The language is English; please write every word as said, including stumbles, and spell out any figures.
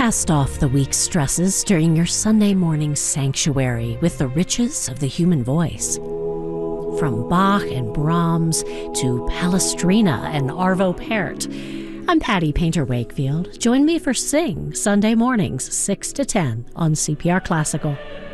Cast off the week's stresses during your Sunday morning sanctuary with the riches of the human voice. From Bach and Brahms to Palestrina and Arvo Pärt, I'm Patty Painter Wakefield. Join me for Sing Sunday mornings, six to ten on C P R Classical.